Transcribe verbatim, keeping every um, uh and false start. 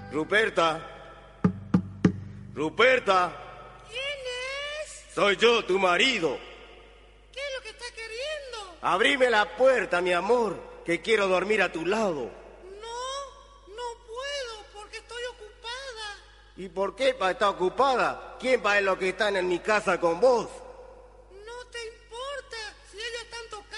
Ruperta. Ruperta. ¿Quién es? Soy yo, tu marido. ¿Qué es lo que estás queriendo? Abrime la puerta, mi amor, que quiero dormir a tu lado. No, no puedo porque estoy ocupada. ¿Y por qué pa estar ocupada? ¿Quién va en lo que están en mi casa con vos?